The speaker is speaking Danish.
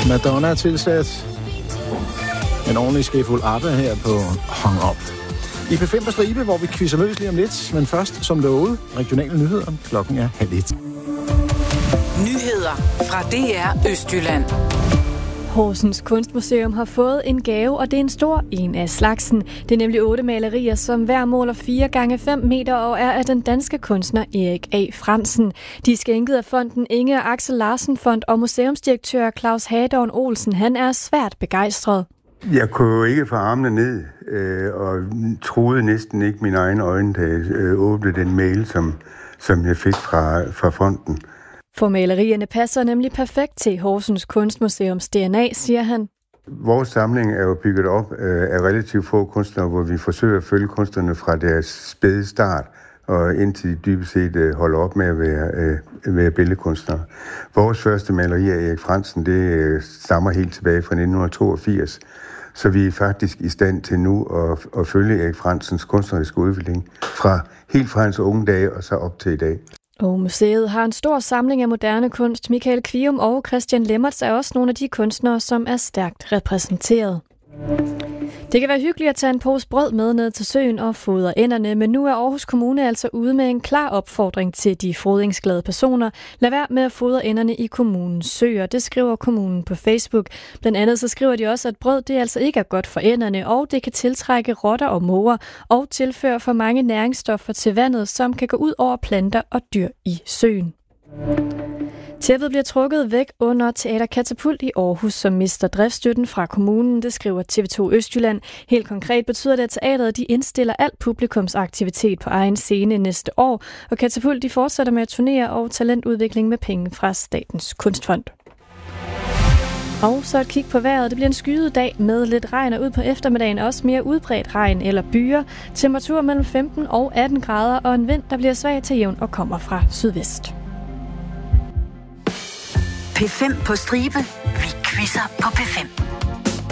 Madonna tilsat en ordentlig skefuld ABBA her på Hung Up. I P5 på stribe, hvor vi quizzer løs lige om lidt, men først, som lovet, regionale nyheder. Klokken er 12:30. Nyheder fra DR Østjylland. Horsens Kunstmuseum har fået en gave, og det er en stor en af slagsen. Det er nemlig 8 malerier, som hver måler 4x5 meter og er af den danske kunstner Erik A. Frandsen. De er skænket af fonden Inge og Axel Larsen Fond, og museumsdirektør Claus Hadorn Olsen, han er svært begejstret. Jeg kunne jo ikke få armene ned, og troede næsten ikke mine egne øjne, da jeg åbnede den mail, som jeg fik fra fonden. For malerierne passer nemlig perfekt til Horsens Kunstmuseums DNA, siger han. Vores samling er jo bygget op af relativt få kunstnere, hvor vi forsøger at følge kunstnerne fra deres spæde start, og indtil de dybest set holder op med at være billedkunstnere. Vores første maleri af Erik Frandsen, det stammer helt tilbage fra 1982, så vi er faktisk i stand til nu at følge Erik Frandsens kunstneriske udvikling helt fra hans unge dage og så op til i dag. Og museet har en stor samling af moderne kunst. Michael Kvium og Christian Lemmertz er også nogle af de kunstnere, som er stærkt repræsenteret. Det kan være hyggeligt at tage en pose brød med ned til søen og fodre ænderne, men nu er Aarhus Kommune altså ude med en klar opfordring til de fodringsglade personer. Lad være med at fodre ænderne i kommunens søer, det skriver kommunen på Facebook. Blandt andet så skriver de også, at brød det altså ikke er godt for ænderne, og det kan tiltrække rotter og måger og tilføre for mange næringsstoffer til vandet, som kan gå ud over planter og dyr i søen. Tæppet bliver trukket væk under Teater Katapult i Aarhus, som mister driftsstøtten fra kommunen, det skriver TV2 Østjylland. Helt konkret betyder det, at teateret de indstiller al publikumsaktivitet på egen scene næste år, og Katapult de fortsætter med at turnere og talentudvikling med penge fra Statens Kunstfond. Og så et kig på vejret. Det bliver en skyet dag med lidt regn, og ud på eftermiddagen også mere udbredt regn eller byger. Temperatur mellem 15 og 18 grader og en vind, der bliver svag til jævn og kommer fra sydvest. P5 på stribe. Vi quizzer på P5.